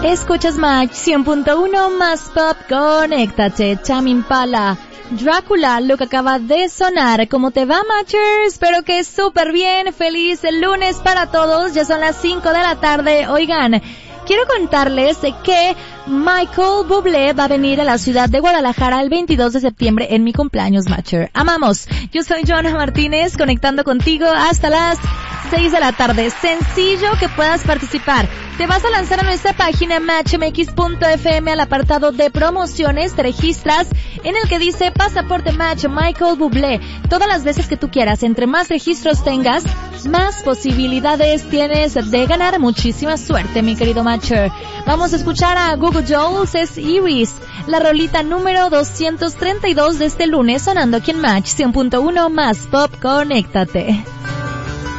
Escuchas Match 100.1 más pop, conéctate. Tame Impala, Drácula, lo que acaba de sonar. ¿Cómo te va, Matcher? Espero que súper bien. Feliz el lunes para todos. Ya son las 5 de la tarde. Oigan, quiero contarles que Michael Bublé va a venir a la ciudad de Guadalajara el 22 de septiembre en mi cumpleaños, Matcher. Amamos. Yo soy Joana Martínez, conectando contigo hasta las 6 de la tarde. Sencillo que puedas participar. Te vas a lanzar a nuestra página matchmx.fm al apartado de promociones, te registras en el que dice Pasaporte Match Michael Bublé. Todas las veces que tú quieras, entre más registros tengas, más posibilidades tienes de ganar. Muchísima suerte, mi querido Matcher. Vamos a escuchar a Google Dolls, es Iris, la rolita número 232 de este lunes, sonando aquí en Match 100.1 más pop, conéctate.